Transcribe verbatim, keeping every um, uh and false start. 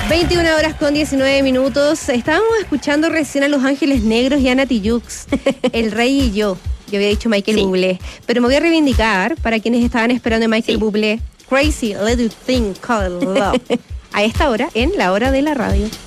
veintiuna horas con diecinueve minutos. Estábamos escuchando recién a Los Ángeles Negros y a Nati Jux, El Rey y yo. Yo había dicho Michael Sí. Bublé, pero me voy a reivindicar para quienes estaban esperando de Michael Sí. Bublé. Crazy Little Thing Called Love. A esta hora, en la hora de la radio.